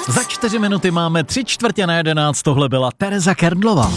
Za 4 minuty máme 11:45, tohle byla Tereza Kerndlová.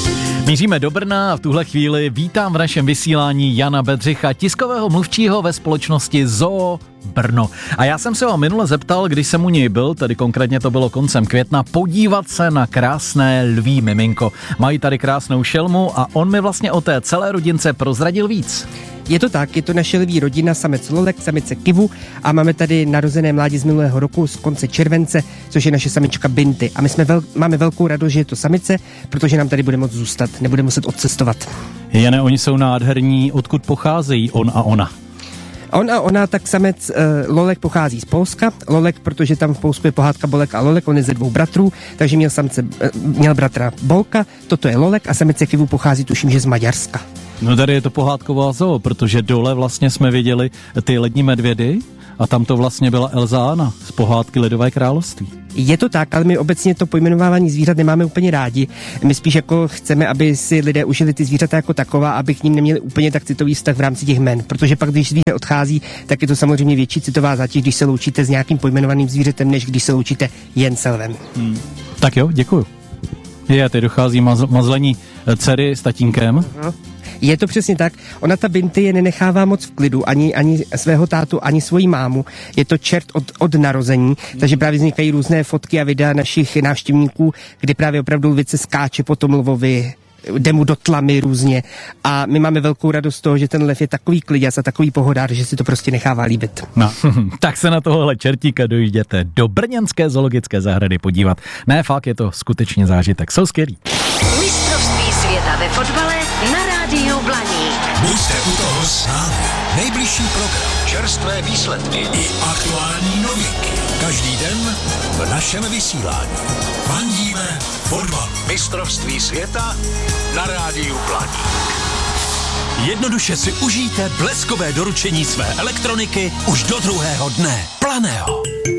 Míříme do Brna a v tuhle chvíli vítám v našem vysílání Jana Bedřicha, tiskového mluvčího ve společnosti Zoo Brno. A já jsem se ho minule zeptal, když jsem u něj byl, tedy konkrétně to bylo koncem května, podívat se na krásné lví miminko. Mají tady krásnou šelmu a on mi vlastně o té celé rodince prozradil víc. Je to tak, je to naše lví rodina, samec Lolek, samice Kivu a máme tady narozené mládě z minulého roku z konce července, což je naše samička Binty. A my máme velkou radost, že je to samice, protože nám tady bude moct zůstat, nebude muset odcestovat. Jane, oni jsou nádherní, odkud pocházejí on a ona? On a ona, tak samec Lolek pochází z Polska. Lolek, protože tam v Polsku je pohádka Bolek a Lolek, on je ze 2 bratrů, takže měl bratra Bolka, toto je Lolek a samice Kivu pochází, tuším, že z Maďarska. No tady je to pohádková zoo, protože dole vlastně jsme viděli ty lední medvědy a tam to vlastně byla Elza Anna z pohádky Ledové království. Je to tak, ale my obecně to pojmenovávání zvířat nemáme úplně rádi. My spíš jako chceme, aby si lidé užili ty zvířata jako taková, aby k ním neměli úplně tak citový vztah v rámci těch jmen. Protože pak, když zvíře odchází, tak je to samozřejmě větší citová zátěž, když se loučíte s nějakým pojmenovaným zvířetem, než když se loučíte jen s lvem. Tak jo, děkuju. Teď dochází mazlení dcery s tatínkem. Je to přesně tak. Ona ta Binty je nenechává moc v klidu, ani svého tátu, ani svoji mámu. Je to čert od narození, takže právě vznikají různé fotky a videa našich návštěvníků, kde právě opravdu lvice skáče po tom lvovi, jde mu do tlamy různě. A my máme velkou radost z toho, že ten lev je takový kliděc a takový pohodár, že si to prostě nechává líbit. No, tak se na tohohle čertíka dojděte do brněnské zoologické zahrady podívat. Ne, fakt je to skutečně zážitek. Jsou skvělý. Mistrovství světa ve fotbale na rádiu Blaník. Buďte u toho s námi. Nejbližší program, čerstvé výsledky i aktuální novinky. Každý den v našem vysílání. Fandíme fotbal. Mistrovství světa na rádiu Blaník. Jednoduše si užijte bleskové doručení své elektroniky už do druhého dne. Planého.